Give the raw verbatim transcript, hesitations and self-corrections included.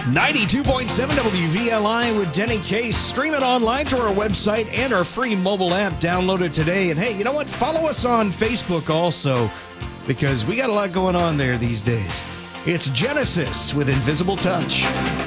ninety-two point seven W V L I with Denny Case. Stream it online through our website and our free mobile app. Download it today. And hey, you know what? Follow us on Facebook also, because we got a lot going on there these days. It's Genesis with Invisible Touch.